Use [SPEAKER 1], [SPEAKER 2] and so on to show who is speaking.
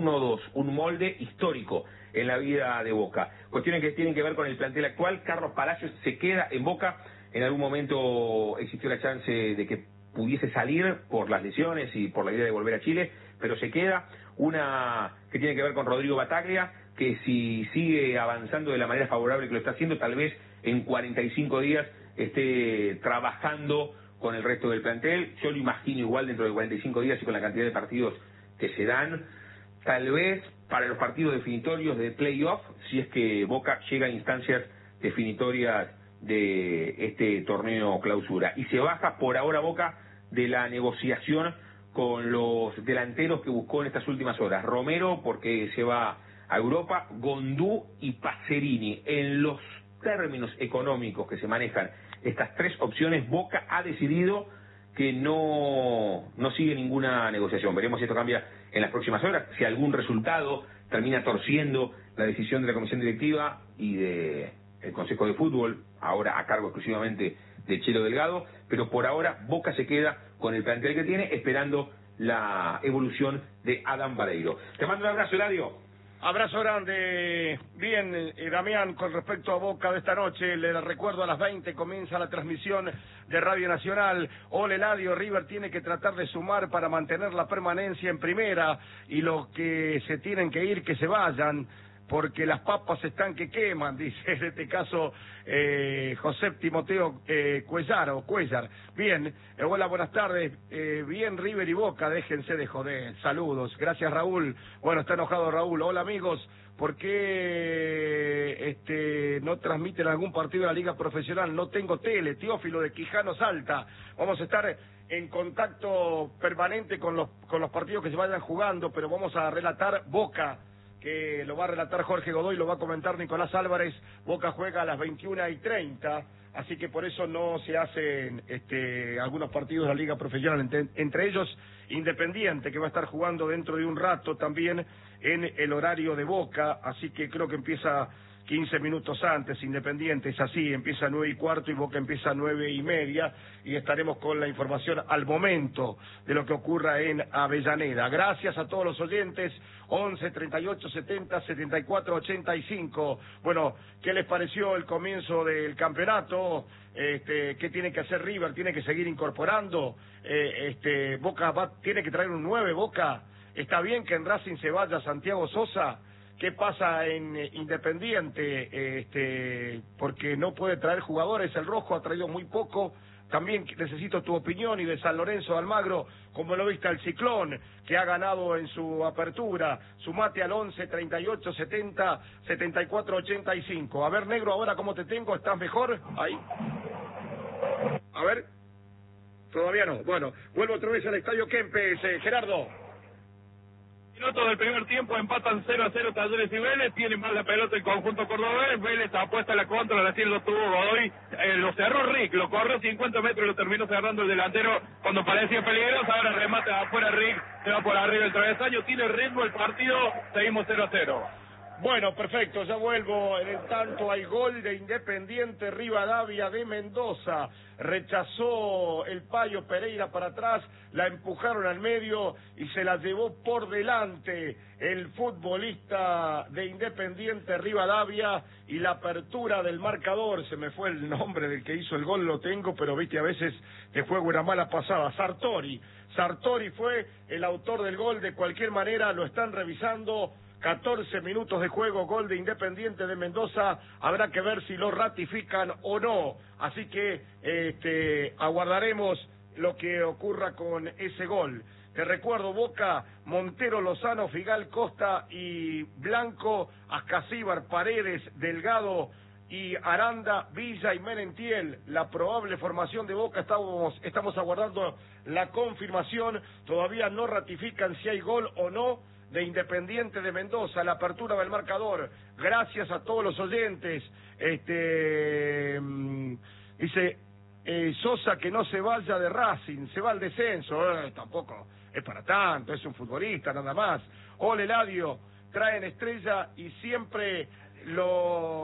[SPEAKER 1] 1-2, un molde histórico en la vida de Boca. Cuestiones que tienen que ver con el plantel actual. Carlos Palacios se queda en Boca. En algún momento existió la chance de que pudiese salir por las lesiones y por la idea de volver a Chile, pero se queda. Una que tiene que ver con Rodrigo Bataglia, que si sigue avanzando de la manera favorable que lo está haciendo, tal vez en 45 días esté trabajando con el resto del plantel. Yo lo imagino igual dentro de 45 días y con la cantidad de partidos que se dan, tal vez para los partidos definitorios de playoff, si es que Boca llega a instancias definitorias de este torneo clausura. Y se baja por ahora Boca de la negociación con los delanteros que buscó en estas últimas horas. Romero, porque se va a Europa, Gondú y Pacerini. En los términos económicos que se manejan estas tres opciones, Boca ha decidido que no sigue ninguna negociación. Veremos si esto cambia en las próximas horas, si algún resultado termina torciendo la decisión de la comisión directiva y de el Consejo de Fútbol, ahora a cargo exclusivamente de Chelo Delgado, pero por ahora Boca se queda con el plantel que tiene, esperando la evolución de Adam Vareiro. Te mando un abrazo, Eladio.
[SPEAKER 2] Abrazo grande. Bien, Damián, con respecto a Boca de esta noche, le recuerdo a las 20 comienza la transmisión de Radio Nacional. Hola, Eladio, River tiene que tratar de sumar para mantener la permanencia en primera y los que se tienen que ir, que se vayan, porque las papas están que queman, dice en este caso José Timoteo Cuellar. Bien, hola, buenas tardes. Bien, River y Boca, déjense de joder. Saludos, gracias Raúl. Bueno, está enojado Raúl. Hola amigos, ¿por qué no transmiten algún partido de la Liga Profesional? No tengo tele, Teófilo de Quijano Salta. Vamos a estar en contacto permanente con los partidos que se vayan jugando, pero vamos a relatar Boca, que lo va a relatar Jorge Godoy, lo va a comentar Nicolás Álvarez. Boca juega a las 21:30, así que por eso no se hacen algunos partidos de la Liga Profesional, entre ellos Independiente, que va a estar jugando dentro de un rato también en el horario de Boca, así que creo que empieza 15 minutos antes. Independiente es así, empieza a 9:15 y Boca empieza a 9:30, y estaremos con la información al momento de lo que ocurra en Avellaneda. Gracias a todos los oyentes. 11 38 70 74 85. Bueno, ¿qué les pareció el comienzo del campeonato? ¿Qué tiene que hacer River? ¿Tiene que seguir incorporando? Boca tiene que traer un 9, Boca. ¿Está bien que en Racing se vaya Santiago Sosa? ¿Qué pasa en Independiente? Porque no puede traer jugadores. El Rojo ha traído muy poco. También necesito tu opinión, y de San Lorenzo de Almagro, como lo viste al Ciclón, que ha ganado en su apertura. Sumate al 11 38 70 74 85. A ver, negro, ahora cómo te tengo, ¿estás mejor? Ahí. A ver. Todavía no. Bueno, vuelvo otra vez al Estadio Kempes, Gerardo.
[SPEAKER 3] Minutos del primer tiempo, empatan 0-0 Talleres y Vélez, tiene más la pelota el conjunto cordobés. Vélez apuesta a la contra, recién lo tuvo Godoy, lo cerró Rick, lo corrió 50 metros y lo terminó cerrando el delantero cuando parecía peligroso. Ahora remata afuera Rick, se va por arriba el travesaño, tiene ritmo el partido, seguimos 0-0.
[SPEAKER 2] Bueno, perfecto, ya vuelvo. En el tanto hay gol de Independiente Rivadavia de Mendoza. Rechazó el Payo Pereira para atrás, la empujaron al medio y se la llevó por delante el futbolista de Independiente Rivadavia, y la apertura del marcador, se me fue el nombre del que hizo el gol, lo tengo, pero viste, a veces de juego era mala pasada. Sartori fue el autor del gol. De cualquier manera lo están revisando. 14 minutos de juego, gol de Independiente de Mendoza. Habrá que ver si lo ratifican o no. Así que aguardaremos lo que ocurra con ese gol. Te recuerdo: Boca, Montero, Lozano, Figal, Costa y Blanco, Ascasíbar, Paredes, Delgado y Aranda, Villa y Merentiel. La probable formación de Boca, estamos aguardando la confirmación. Todavía no ratifican si hay gol o no de Independiente de Mendoza. La apertura del marcador. Gracias a todos los oyentes. Dice Sosa que no se vaya de Racing, se va al descenso. Tampoco es para tanto, es un futbolista nada más. Hola, Eladio, traen estrella y siempre lo